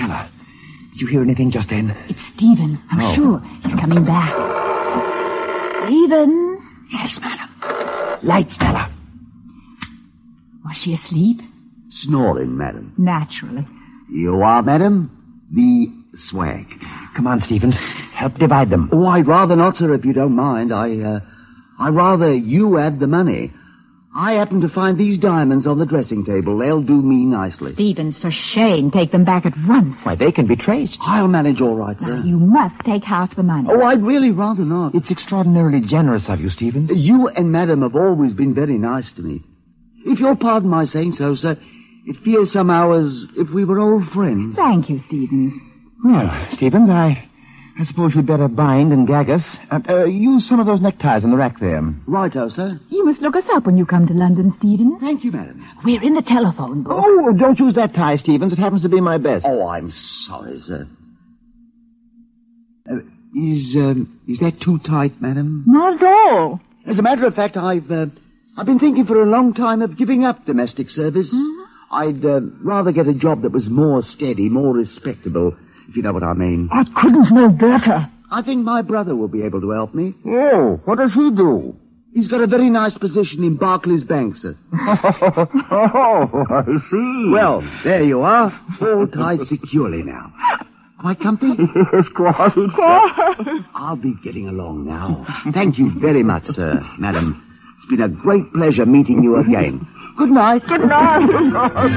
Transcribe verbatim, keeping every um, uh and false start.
Stella. Did you hear anything just then? It's Stephen. I'm oh. sure. He's coming back. Stephen? Yes, madam. Light, Stella. Was she asleep? Snoring, madam. Naturally. You are, madam? The swag. Come on, Stevens. Help divide them. Oh, I'd rather not, sir, if you don't mind. I, uh, I'd rather you add the money. I happen to find these diamonds on the dressing table. They'll do me nicely. Stevens, for shame, take them back at once. Why, they can be traced. I'll manage all right, sir. Now, you must take half the money. Oh, I'd really rather not. It's extraordinarily generous of you, Stevens. You and Madam have always been very nice to me. If you'll pardon my saying so, sir, it feels somehow as if we were old friends. Thank you, Stevens. Well, Stevens, I, I suppose you'd better bind and gag us. Uh, uh, use some of those neckties on the rack there. Righto, sir. You must look us up when you come to London, Stevens. Thank you, madam. We're in the telephone book. Oh, don't use that tie, Stevens. It happens to be my best. Oh, I'm sorry, sir. Uh, is, um, is that too tight, madam? Not at all. As a matter of fact, I've, uh, I've been thinking for a long time of giving up domestic service. Mm-hmm. I'd uh, rather get a job that was more steady, more respectable, if you know what I mean. I couldn't know better. I think my brother will be able to help me. Oh, what does he do? He's got a very nice position in Barclays Bank, sir. Oh, I see. Well, there you are, all tied securely now. Quite comfy? Yes, quite. I'll be getting along now. Thank you very much, sir, madam. It's been a great pleasure meeting you again. Good night. Good night.